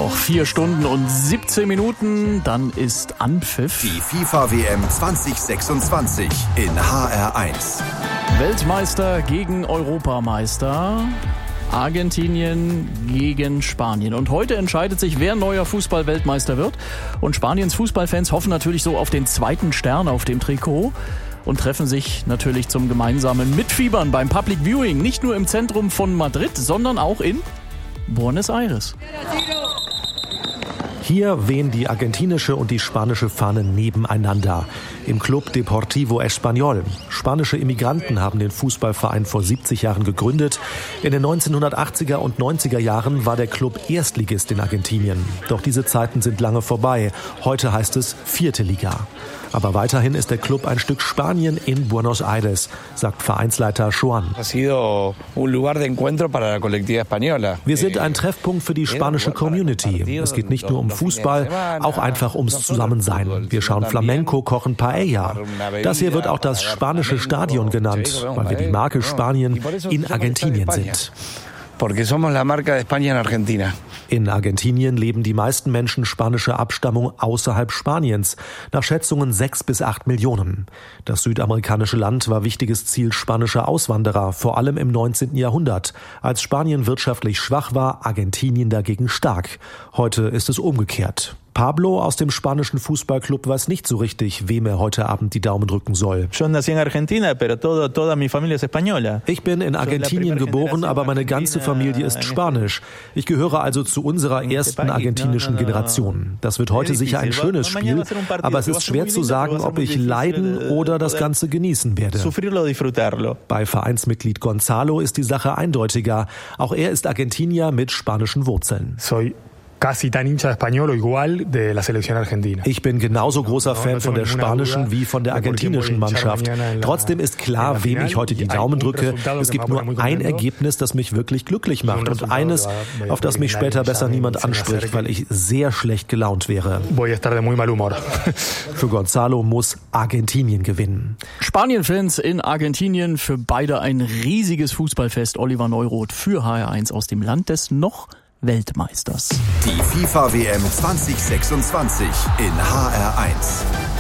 Noch 4 Stunden und 17 Minuten, dann ist Anpfiff. Die FIFA-WM 2026 in HR1. Weltmeister gegen Europameister. Argentinien gegen Spanien. Und heute entscheidet sich, wer neuer Fußball-Weltmeister wird. Und Spaniens Fußballfans hoffen natürlich so auf den zweiten Stern auf dem Trikot und treffen sich natürlich zum gemeinsamen Mitfiebern beim Public Viewing. Nicht nur im Zentrum von Madrid, sondern auch in Buenos Aires. Hier wehen die argentinische und die spanische Fahne nebeneinander. Im Club Deportivo Español. Spanische Immigranten haben den Fußballverein vor 70 Jahren gegründet. In den 1980er und 90er Jahren war der Club Erstligist in Argentinien. Doch diese Zeiten sind lange vorbei. Heute heißt es 4. Liga. Aber weiterhin ist der Club ein Stück Spanien in Buenos Aires, sagt Vereinsleiter Joan. Wir sind ein Treffpunkt für die spanische Community. Es geht nicht nur um Fußball, auch einfach ums Zusammensein. Wir schauen Flamenco, kochen Paella. Das hier wird auch das spanische Stadion genannt, weil wir die Marke Spanien in Argentinien sind. In Argentinien leben die meisten Menschen spanischer Abstammung außerhalb Spaniens, nach Schätzungen 6 bis 8 Millionen. Das südamerikanische Land war wichtiges Ziel spanischer Auswanderer, vor allem im 19. Jahrhundert. Als Spanien wirtschaftlich schwach war, Argentinien dagegen stark. Heute ist es umgekehrt. Pablo aus dem spanischen Fußballclub weiß nicht so richtig, wem er heute Abend die Daumen drücken soll. Ich bin in Argentinien geboren, aber meine ganze Familie ist spanisch. Ich gehöre also zu unserer ersten argentinischen Generation. Das wird heute sicher ein schönes Spiel, aber es ist schwer zu sagen, ob ich leiden oder das Ganze genießen werde. Bei Vereinsmitglied Gonzalo ist die Sache eindeutiger. Auch er ist Argentinier mit spanischen Wurzeln. Ich bin genauso großer Fan von der spanischen wie von der argentinischen Mannschaft. Trotzdem ist klar, wem ich heute die Daumen drücke. Es gibt nur ein Ergebnis, das mich wirklich glücklich macht und eines, auf das mich später besser niemand anspricht, weil ich sehr schlecht gelaunt wäre. Für Gonzalo muss Argentinien gewinnen. Spanien-Fans in Argentinien, für beide ein riesiges Fußballfest. Oliver Neuroth für HR1 aus dem Land des noch Weltmeisters. Die FIFA-WM 2026 in HR1.